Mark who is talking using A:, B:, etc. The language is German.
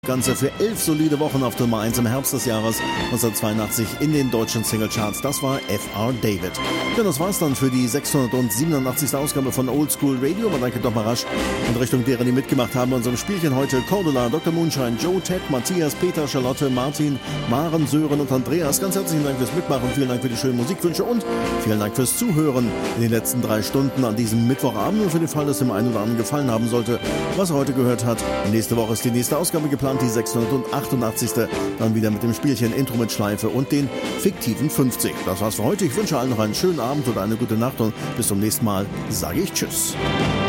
A: Ganze für 11 solide Wochen auf Nummer 1 im Herbst des Jahres 1982 in den deutschen Singlecharts. Das war F.R. David. Ja, das war's dann für die 687. Ausgabe von Old School Radio. Man danke doch mal rasch in Richtung derer, die mitgemacht haben bei unserem Spielchen heute. Cordula, Dr. Moonshine, Joe, Ted, Matthias, Peter, Charlotte, Martin, Maren, Sören und Andreas. Ganz herzlichen Dank fürs Mitmachen, vielen Dank für die schönen Musikwünsche und vielen Dank fürs Zuhören in den letzten 3 Stunden an diesem Mittwochabend. Und für den Fall, dass dem einen oder anderen gefallen haben sollte, was er heute gehört hat. Nächste Woche ist die nächste Ausgabe geplant, die 688. Dann wieder mit dem Spielchen Intro mit Schleife und den fiktiven 50. Das war's für heute. Ich wünsche allen noch einen schönen Abend oder eine gute Nacht und bis zum nächsten Mal sage ich Tschüss.